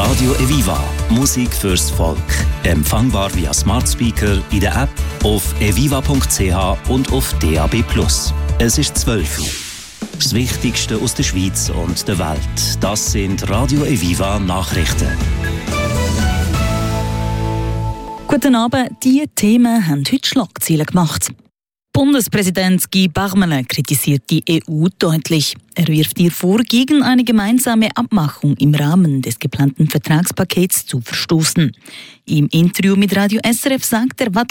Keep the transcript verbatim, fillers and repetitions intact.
Radio Eviva. Musik fürs Volk. Empfangbar via Smart Speaker, in der App, auf eviva punkt c h und auf D A B plus. Es ist zwölf Uhr. Das Wichtigste aus der Schweiz und der Welt. Das sind Radio Eviva Nachrichten. Guten Abend. Diese Themen haben heute Schlagzeilen gemacht. Bundespräsident Guy Parmelin kritisiert die E U deutlich. Er wirft ihr vor, gegen eine gemeinsame Abmachung im Rahmen des geplanten Vertragspakets zu verstoßen. Im Interview mit Radio S R F sagt er,